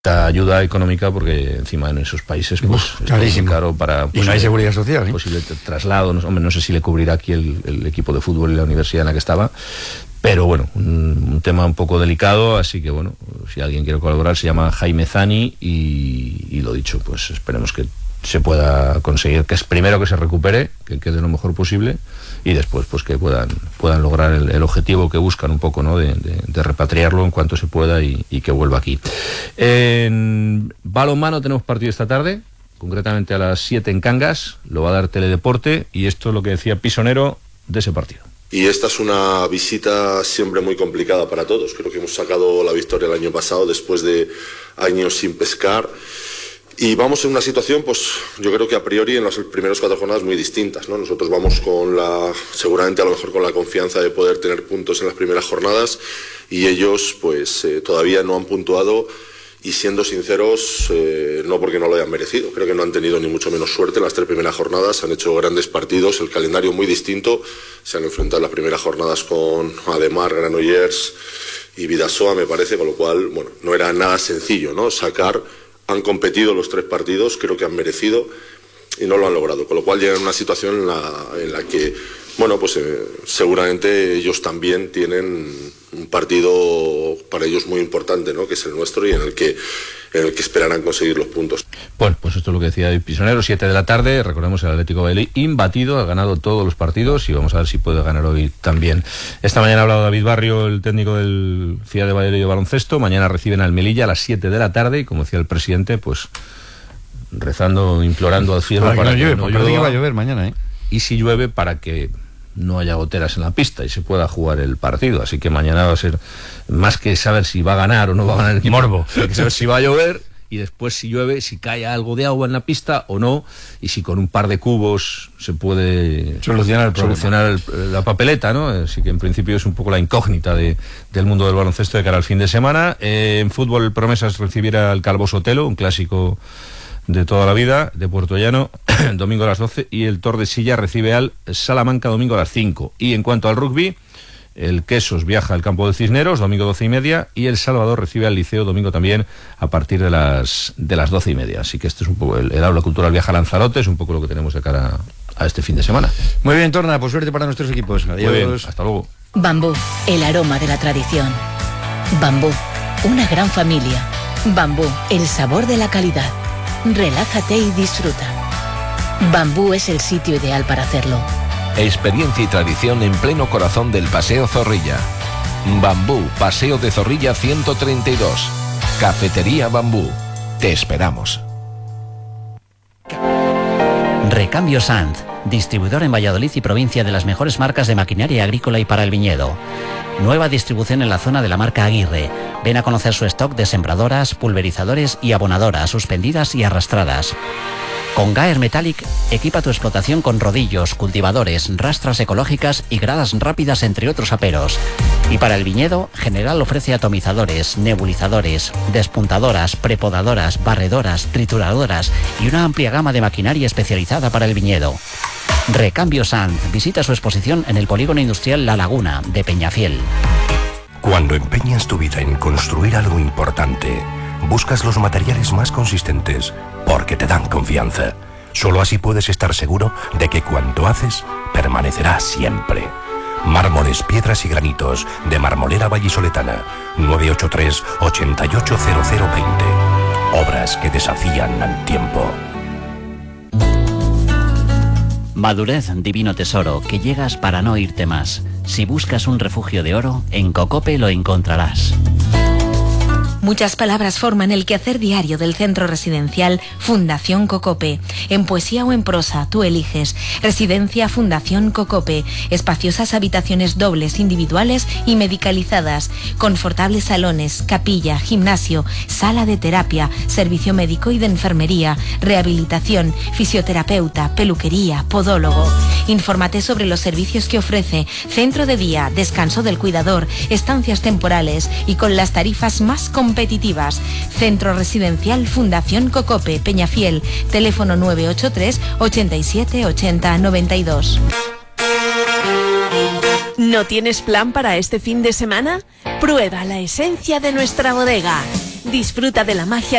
ayuda económica, porque encima en esos países pues es muy caro para y no hay seguridad social, ¿eh? Posible traslado. No sé si le cubrirá aquí el equipo de fútbol y la universidad en la que estaba, pero bueno, un tema un poco delicado, así que bueno, si alguien quiere colaborar, se llama Jaime Zani y lo dicho, pues esperemos que se pueda conseguir, que es primero que se recupere, que quede lo mejor posible, y después pues que puedan lograr el objetivo que buscan un poco, ¿no? de repatriarlo en cuanto se pueda y que vuelva aquí. En balonmano tenemos partido esta tarde, concretamente a las 7 en Cangas, lo va a dar Teledeporte, y esto es lo que decía Pisonero de ese partido. Y esta es una visita siempre muy complicada para todos. Creo que hemos sacado la victoria el año pasado después de años sin pescar. Y vamos en una situación, pues yo creo que a priori en las primeras 4 jornadas muy distintas, ¿no? Nosotros vamos seguramente a lo mejor con la confianza de poder tener puntos en las primeras jornadas, y ellos pues todavía no han puntuado, y siendo sinceros, no porque no lo hayan merecido, creo que no han tenido ni mucho menos suerte en las 3 primeras jornadas, han hecho grandes partidos, el calendario muy distinto, se han enfrentado en las primeras jornadas con Ademar, Granollers y Bidasoa, me parece, con lo cual, bueno, no era nada sencillo, ¿no? Han competido los 3 partidos, creo que han merecido y no lo han logrado, con lo cual llegan a una situación en la que, bueno, pues seguramente ellos también tienen un partido para ellos muy importante, ¿no? Que es el nuestro, y en el que esperarán conseguir los puntos. Bueno, pues esto es lo que decía el Pisonero, 7 de la tarde, recordemos el Atlético Valladolid imbatido, ha ganado todos los partidos y vamos a ver si puede ganar hoy también. Esta mañana ha hablado David Barrio, el técnico del FIA de Valladolid de baloncesto, mañana reciben al Melilla a las 7 de la tarde, y como decía el presidente, pues rezando, implorando al cielo para que no llueva. Que va a llover mañana, ¿eh? Y si llueve, para que no haya goteras en la pista y se pueda jugar el partido. Así que mañana va a ser más que saber si va a ganar o no va a ganar el equipo, morbo, hay que saber si va a llover, y después si llueve, si cae algo de agua en la pista o no, y si con un par de cubos se puede solucionar la papeleta, ¿no? Así que en principio es un poco la incógnita del mundo del baloncesto de cara al fin de semana. En fútbol, el Promesas recibiera al Calvo Sotelo, un clásico de toda la vida, de Puerto Llano, domingo a las 12, y el Tordesillas recibe al Salamanca domingo a las 5. Y en cuanto al rugby, el Quesos viaja al campo de Cisneros, domingo 12:30, y el Salvador recibe al Liceo domingo también a partir de las 12:30. Así que este es un poco el aula cultural viaja a Lanzarote, es un poco lo que tenemos de cara a este fin de semana. Muy bien, Torna, pues suerte para nuestros equipos. Adiós. Muy bien, hasta luego. Bambú, el aroma de la tradición. Bambú, una gran familia. Bambú, el sabor de la calidad. Relájate y disfruta. Bambú es el sitio ideal para hacerlo. Experiencia y tradición en pleno corazón del Paseo Zorrilla. Bambú, Paseo de Zorrilla 132. Cafetería Bambú. Te esperamos. Recambio Sanz, distribuidor en Valladolid y provincia de las mejores marcas de maquinaria agrícola y para el viñedo. Nueva distribución en la zona de la marca Aguirre. Ven a conocer su stock de sembradoras, pulverizadores y abonadoras suspendidas y arrastradas. Con Gaer Metallic, equipa tu explotación con rodillos, cultivadores, rastras ecológicas y gradas rápidas, entre otros aperos. Y para el viñedo, General ofrece atomizadores, nebulizadores, despuntadoras, prepodadoras, barredoras, trituradoras y una amplia gama de maquinaria especializada para el viñedo. Recambio Sanz. Visita su exposición en el Polígono Industrial La Laguna de Peñafiel. Cuando empeñas tu vida en construir algo importante, buscas los materiales más consistentes porque te dan confianza. Solo así puedes estar seguro de que cuanto haces permanecerá siempre. Mármoles, piedras y granitos de Marmolera Vallisoletana. 983 880020. Obras que desafían al tiempo. Madurez, divino tesoro, que llegas para no irte más. Si buscas un refugio de oro, en Cocope lo encontrarás. Muchas palabras forman el quehacer diario del centro residencial Fundación Cocope. En poesía o en prosa, tú eliges. Residencia Fundación Cocope. Espaciosas habitaciones dobles, individuales y medicalizadas. Confortables salones, capilla, gimnasio, sala de terapia, servicio médico y de enfermería, rehabilitación, fisioterapeuta, peluquería, podólogo. Infórmate sobre los servicios que ofrece. Centro de día, descanso del cuidador, estancias temporales y con las tarifas más competitivas. Centro Residencial Fundación Cocope, Peñafiel. Teléfono 983 87 80 92. ¿No tienes plan para este fin de semana? Prueba la esencia de nuestra bodega. Disfruta de la magia